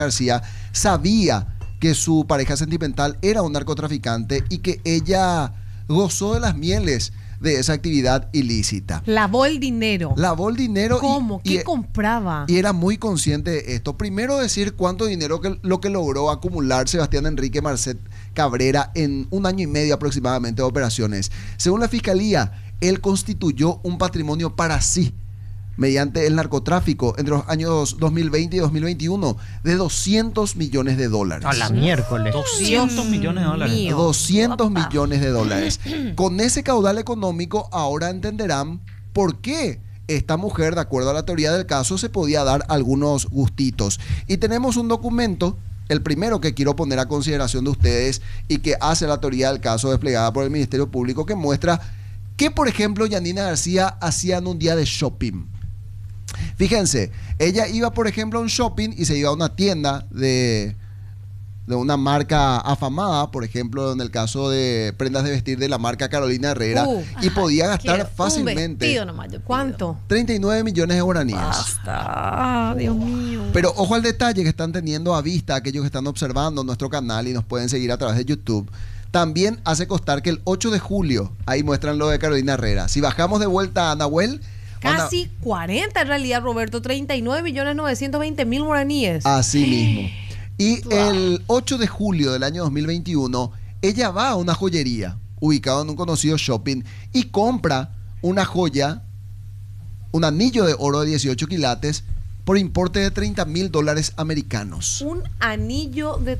García sabía que su pareja sentimental era un narcotraficante y que ella gozó de las mieles de esa actividad ilícita. Lavó el dinero. Lavó el dinero. ¿Cómo? ¿Qué compraba? Y era muy consciente de esto. Primero decir cuánto dinero lo que logró acumular Sebastián Enrique Marcet Cabrera en 1 año y medio aproximadamente de operaciones. Según la fiscalía, él constituyó un patrimonio para sí mediante el narcotráfico entre los años 2020 y 2021 de $200 millones. A la miércoles. 200 millones de dólares. Mío. 200 millones de dólares. Con ese caudal económico, ahora entenderán por qué esta mujer, de acuerdo a la teoría del caso, se podía dar algunos gustitos. Y tenemos un documento, el primero que quiero poner a consideración de ustedes y que hace la teoría del caso desplegada por el Ministerio Público, que muestra que, por ejemplo, Yanina García hacía en un día de shopping. Fíjense, ella iba, por ejemplo, a un shopping y se iba a una tienda de una marca afamada, por ejemplo, en el caso de prendas de vestir de la marca Carolina Herrera, y podía gastar fácilmente. ¿Cuánto? 39 millones de guaraníes. Basta, Dios mío. Pero ojo al detalle que están teniendo a vista aquellos que están observando nuestro canal y nos pueden seguir a través de YouTube. También hace constar que el 8 de julio, ahí muestran lo de Carolina Herrera. Si bajamos de vuelta a Nahuel, casi 40 en realidad, Roberto. 39.920.000 guaraníes. Así mismo. Y el 8 de julio del año 2021, ella va a una joyería ubicada en un conocido shopping y compra una joya, un anillo de oro de 18 quilates por importe de $30.000 americanos. Un anillo de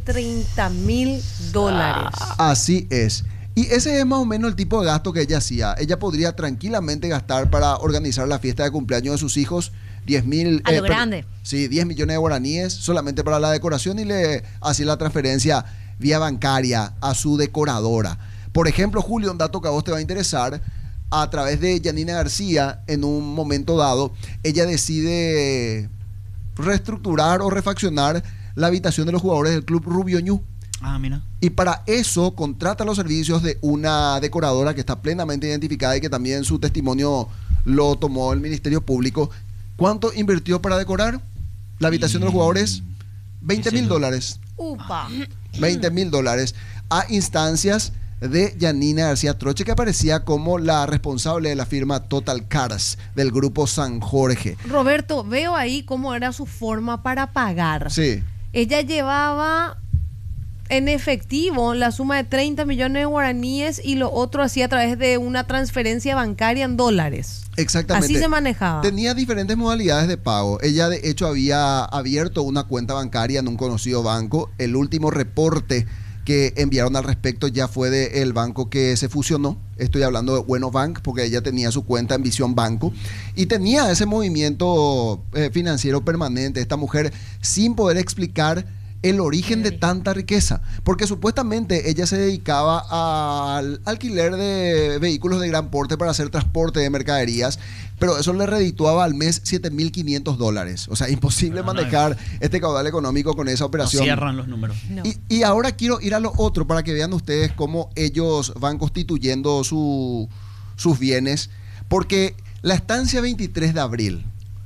$30.000. Así es. Y ese es más o menos el tipo de gasto que ella hacía. Ella podría tranquilamente gastar para organizar la fiesta de cumpleaños de sus hijos 10.000... A lo grande. Sí, 10 millones de guaraníes solamente para la decoración y le hacía la transferencia vía bancaria a su decoradora. Por ejemplo, Julio, un dato que a vos te va a interesar, a través de Yanina García, en un momento dado, ella decide reestructurar o refaccionar la habitación de los jugadores del club Rubio Ñu. Ah, mira. Y para eso contrata los servicios de una decoradora que está plenamente identificada y que también su testimonio lo tomó el Ministerio Público. ¿Cuánto invirtió para decorar la habitación de los jugadores? $20.000. Upa. $20.000 a instancias de Yanina García Troche, que aparecía como la responsable de la firma Total Cars del grupo San Jorge. Roberto, veo ahí cómo era su forma para pagar. Sí. Ella llevaba en efectivo la suma de 30 millones de guaraníes y lo otro hacía a través de una transferencia bancaria en dólares. Exactamente. Así se manejaba. Tenía diferentes modalidades de pago. Ella, de hecho, había abierto una cuenta bancaria en un conocido banco. El último reporte que enviaron al respecto ya fue del banco que se fusionó. Estoy hablando de Bueno Bank, porque ella tenía su cuenta en Visión Banco y tenía ese movimiento financiero permanente. Esta mujer, sin poder explicar el origen de tanta riqueza, porque supuestamente ella se dedicaba al alquiler de vehículos de gran porte para hacer transporte de mercaderías, pero eso le redituaba al mes $7.500. O sea, imposible manejar este caudal económico con esa operación. No cierran los números. No. Y ahora quiero ir a lo otro para que vean ustedes cómo ellos van constituyendo sus bienes, porque la estancia 23 de abril,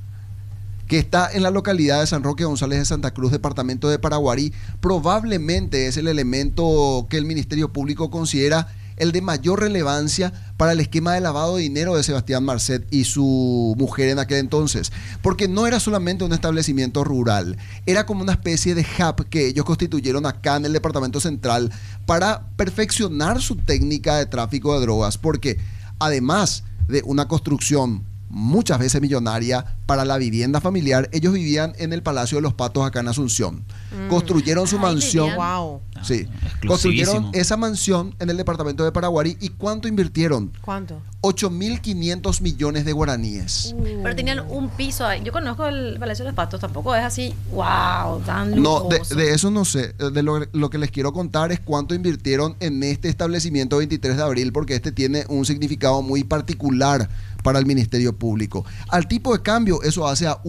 que está en la localidad de San Roque González de Santa Cruz, departamento de Paraguarí, probablemente es el elemento que el Ministerio Público considera el de mayor relevancia para el esquema de lavado de dinero de Sebastián Marcet y su mujer en aquel entonces, porque no era solamente un establecimiento rural, era como una especie de hub que ellos constituyeron acá en el departamento central para perfeccionar su técnica de tráfico de drogas, porque además de una construcción muchas veces millonaria para la vivienda familiar, ellos vivían en el Palacio de los Patos acá en Asunción. Construyeron su mansión. Wow. Sí. Construyeron esa mansión en el departamento de Paraguarí. ¿Y cuánto invirtieron? ¿Cuánto? 8.500 millones de guaraníes. Pero tenían un piso ahí. Yo conozco el Palacio de los Patos, tampoco es así, wow, tan lujoso. No, de eso no sé. De lo que les quiero contar es cuánto invirtieron en este establecimiento 23 de abril, porque este tiene un significado muy particular para el Ministerio Público. Al tipo de cambio, eso hace a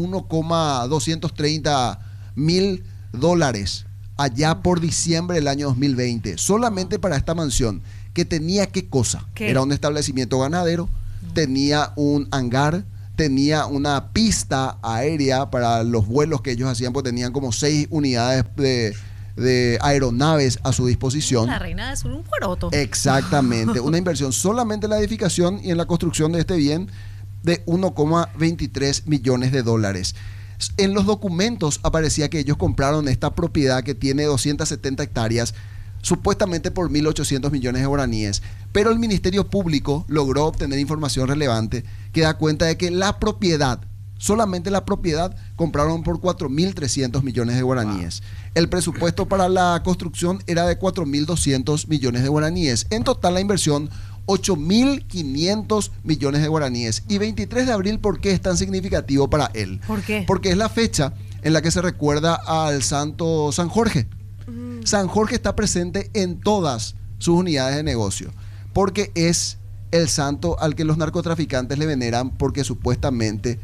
$1,230.000 allá por diciembre del año 2020, solamente para esta mansión, que tenía ¿qué cosa? ¿Qué? Era un establecimiento ganadero, tenía un hangar, tenía una pista aérea para los vuelos que ellos hacían, porque tenían como 6 unidades de aeronaves a su disposición. La Reina del Sur, un poroto. Exactamente, una inversión solamente en la edificación y en la construcción de este bien de 1,23 millones de dólares. En los documentos aparecía que ellos compraron esta propiedad que tiene 270 hectáreas, supuestamente por 1.800 millones de guaraníes, pero el Ministerio Público logró obtener información relevante que da cuenta de que la propiedad, solamente la propiedad, compraron por 4.300 millones de guaraníes. El presupuesto para la construcción era de 4.200 millones de guaraníes. En total la inversión, 8.500 millones de guaraníes. Y 23 de abril, ¿por qué es tan significativo para él? ¿Por qué? Porque es la fecha en la que se recuerda al santo San Jorge. San Jorge está presente en todas sus unidades de negocio, porque es el santo al que los narcotraficantes le veneran, porque supuestamente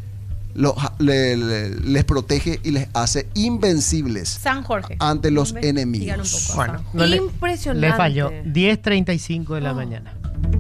les protege y les hace invencibles San Jorge ante los Dígalo enemigos. un poco, Bueno, San no Impresionante. le falló. 10:35 de la mañana.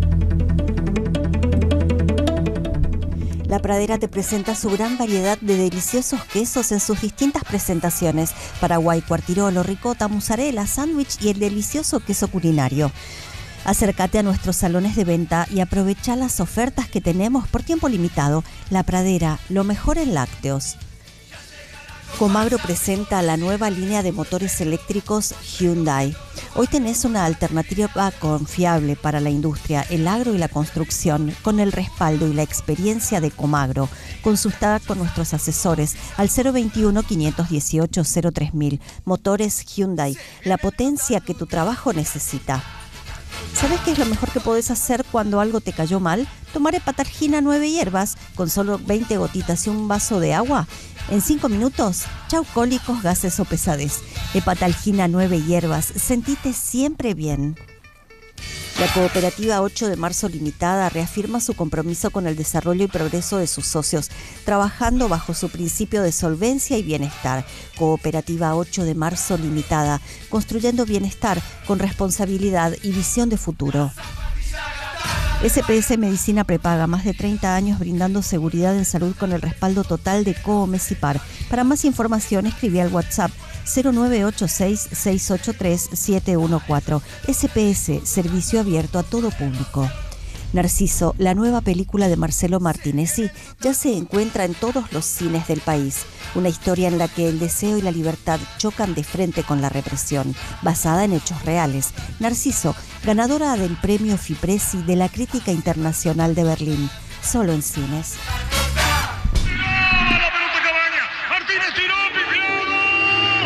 La Pradera te presenta su gran variedad de deliciosos quesos en sus distintas presentaciones: Paraguay, Cuartirolo, ricota, mozzarella, sándwich y el delicioso queso culinario. Acércate a nuestros salones de venta y aprovecha las ofertas que tenemos por tiempo limitado. La Pradera, lo mejor en lácteos. Comagro presenta la nueva línea de motores eléctricos Hyundai. Hoy tenés una alternativa confiable para la industria, el agro y la construcción, con el respaldo y la experiencia de Comagro. Consulta con nuestros asesores al 021-518-03000. Motores Hyundai, la potencia que tu trabajo necesita. ¿Sabes qué es lo mejor que podés hacer cuando algo te cayó mal? Tomar Hepatalgina 9 hierbas con solo 20 gotitas y un vaso de agua. En 5 minutos, chau cólicos, gases o pesadez. Hepatalgina 9 hierbas, sentite siempre bien. La Cooperativa 8 de Marzo Limitada reafirma su compromiso con el desarrollo y progreso de sus socios, trabajando bajo su principio de solvencia y bienestar. Cooperativa 8 de Marzo Limitada, construyendo bienestar con responsabilidad y visión de futuro. SPS Medicina Prepaga, más de 30 años brindando seguridad en salud con el respaldo total de Coomecipar. Para más información, escribí al WhatsApp 0986-683-714. SPS, servicio abierto a todo público. Narciso, la nueva película de Marcelo Martinezzi, ya se encuentra en todos los cines del país. Una historia en la que el deseo y la libertad chocan de frente con la represión, basada en hechos reales. Narciso, ganadora del premio FIPRESI de la Crítica Internacional de Berlín, solo en cines.